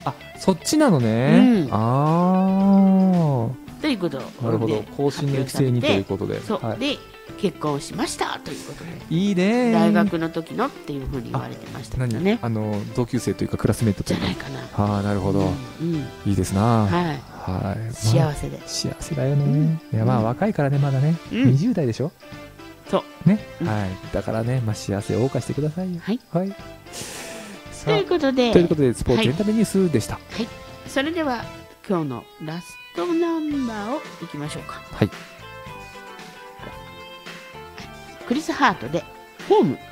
あ、そっちなのね。あということあ、なるほど。更新の育成にということで。 そう、で結婚しましたということで。 いいね。 大学の時のっていうふうに言われてましたけどね。 同級生というかクラスメートというか。 じゃないかな。 なるほど。いいですな。 はい。幸せで。 幸せだよね。いや、まあ若いからね、まだね。20代でしょ。 そうね。はい。だからね、まあ幸せを謳歌してくださいよ。 はい。 はい。 ということで、 スポーツエンタメニュースでした。 はい。それでは今日のラストナンバーをいきましょうか。 はい。 クリス・ハートでホーム。